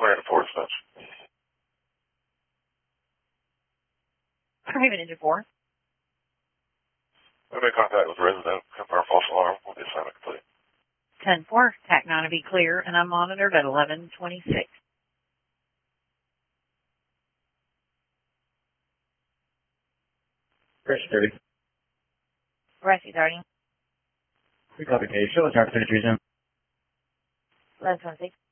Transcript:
We're in a forest touch. Raven Engine 4. I've made contact with the resident. Confirm false alarm. Will be assignment complete. 10-4. TAC 9 to be clear, and I'm monitored at 1126. Pressure 30. Rescue 30. We copy Dave. Show us our 33 zone. 1126.